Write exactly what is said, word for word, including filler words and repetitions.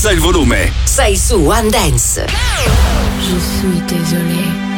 Alza il volume. Sei su One Dance. Je suis désolée.